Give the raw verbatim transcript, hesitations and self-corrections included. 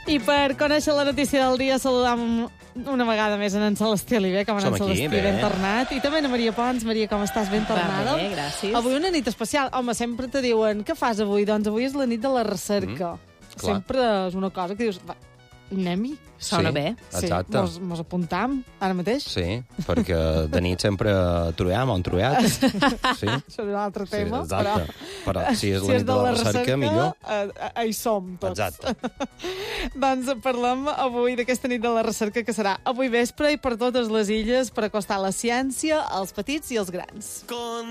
I per conèixer la notícia del dia, saludam una vegada més en en Celestí Oliver, com en Som en Celestí, aquí, bé. ben tornat. I també en Maria Pons. Maria, com estàs? Ben tornada. Va bé, gràcies. Avui una nit especial. Home, sempre te diuen, què fas avui? Doncs avui és la nit de la recerca. Mm, clar. sempre és una cosa que dius, va, anem-hi. Sona Sí, bé. exacte. Sí, mos, mos apuntam ara mateix. Sí, perquè de nit sempre trobem un troiat. Sí, Això és un altre sí, tema, exacte. però... Però si és la nit de la recerca, millor. eh, eh, hi som tots. Exacte. Doncs parlem avui d'aquesta nit de la recerca, que serà avui vespre i per totes les illes per acostar la ciència als petits i als grans.